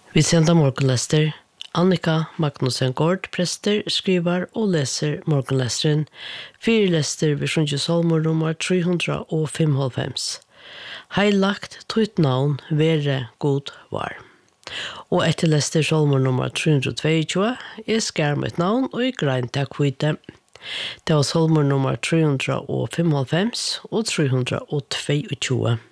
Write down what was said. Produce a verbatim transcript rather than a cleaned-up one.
Vi sender morgenlester. Annika Magnussen Gård, prester, skriver og leser morgenlesteren. Fire lester ved Sjønge Salmer nummer tre hundre og femoghalvfems. Heilagt tøyt navn være god var. Og etter lester Salmer nummer tre hundre og tjueto er skjermet navn og i grein til kvite. Det var Salmer nummer tre hundre og femoghalvfems og tre hundre og tjueto.